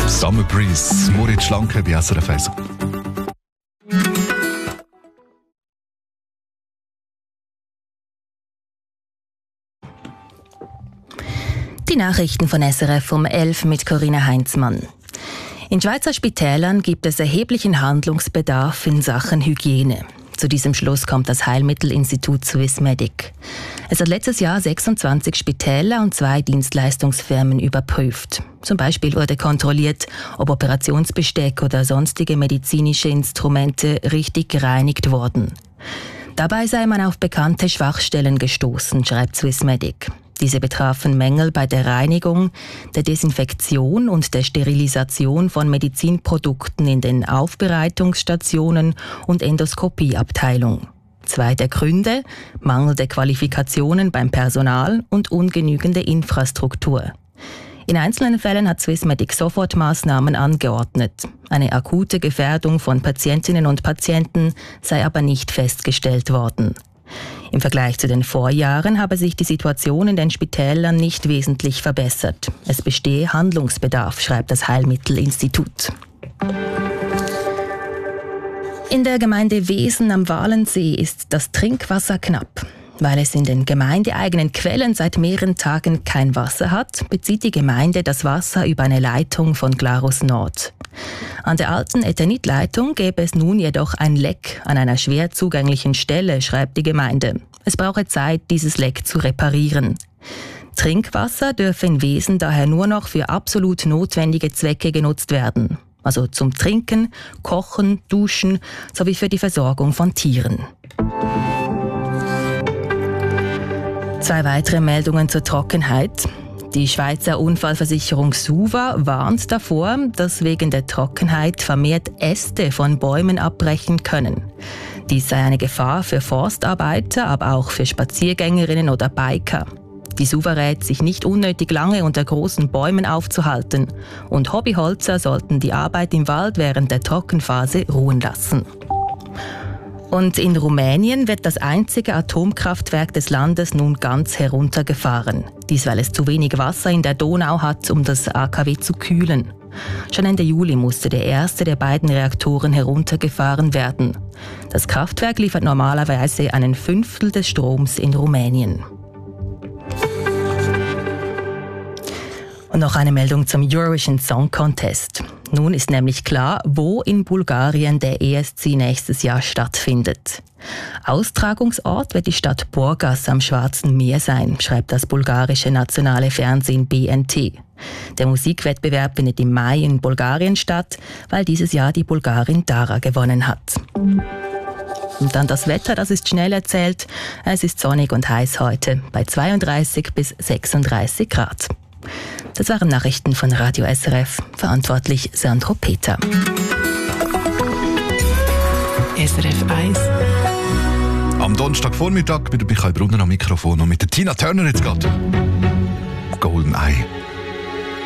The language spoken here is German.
Summer Breeze, Moritz Schlanke bei SRF 1. Die Nachrichten von SRF um 11 mit Corinna Heinzmann. In Schweizer Spitälern gibt es erheblichen Handlungsbedarf in Sachen Hygiene. Zu diesem Schluss kommt das Heilmittelinstitut Swissmedic. Es hat letztes Jahr 26 Spitäler und 2 Dienstleistungsfirmen überprüft. Zum Beispiel wurde kontrolliert, ob Operationsbesteck oder sonstige medizinische Instrumente richtig gereinigt wurden. Dabei sei man auf bekannte Schwachstellen gestoßen, schreibt Swissmedic. Diese betrafen Mängel bei der Reinigung, der Desinfektion und der Sterilisation von Medizinprodukten in den Aufbereitungsstationen und Endoskopieabteilung. 2 der Gründe: mangelnde Qualifikationen beim Personal und ungenügende Infrastruktur. In einzelnen Fällen hat Swissmedic Sofortmaßnahmen angeordnet. Eine akute Gefährdung von Patientinnen und Patienten sei aber nicht festgestellt worden. Im Vergleich zu den Vorjahren habe sich die Situation in den Spitälern nicht wesentlich verbessert. Es bestehe Handlungsbedarf, schreibt das Heilmittelinstitut. In der Gemeinde Wesen am Walensee ist das Trinkwasser knapp. Weil es in den gemeindeeigenen Quellen seit mehreren Tagen kein Wasser hat, bezieht die Gemeinde das Wasser über eine Leitung von Glarus Nord. An der alten Eternitleitung gäbe es nun jedoch ein Leck an einer schwer zugänglichen Stelle, schreibt die Gemeinde. Es brauche Zeit, dieses Leck zu reparieren. Trinkwasser dürfe in Wesen daher nur noch für absolut notwendige Zwecke genutzt werden. Also zum Trinken, Kochen, Duschen sowie für die Versorgung von Tieren. 2 weitere Meldungen zur Trockenheit. Die Schweizer Unfallversicherung SUVA warnt davor, dass wegen der Trockenheit vermehrt Äste von Bäumen abbrechen können. Dies sei eine Gefahr für Forstarbeiter, aber auch für Spaziergängerinnen oder Biker. Die SUVA rät, sich nicht unnötig lange unter großen Bäumen aufzuhalten. Und Hobbyholzer sollten die Arbeit im Wald während der Trockenphase ruhen lassen. Und in Rumänien wird das einzige Atomkraftwerk des Landes nun ganz heruntergefahren. Dies, weil es zu wenig Wasser in der Donau hat, um das AKW zu kühlen. Schon Ende Juli musste der erste der beiden Reaktoren heruntergefahren werden. Das Kraftwerk liefert normalerweise 1/5 des Stroms in Rumänien. Und noch eine Meldung zum Eurovision Song Contest. Nun ist nämlich klar, wo in Bulgarien der ESC nächstes Jahr stattfindet. Austragungsort wird die Stadt Burgas am Schwarzen Meer sein, schreibt das bulgarische nationale Fernsehen BNT. Der Musikwettbewerb findet im Mai in Bulgarien statt, weil dieses Jahr die Bulgarin Dara gewonnen hat. Und dann das Wetter, das ist schnell erzählt. Es ist sonnig und heiß heute, bei 32 bis 36 Grad. Das waren Nachrichten von Radio SRF, verantwortlich Sandro Peter. SRF 1. Am Donnerstagvormittag mit Michael Brunner am Mikrofon und mit der Tina Turner jetzt gerade. Golden Eye.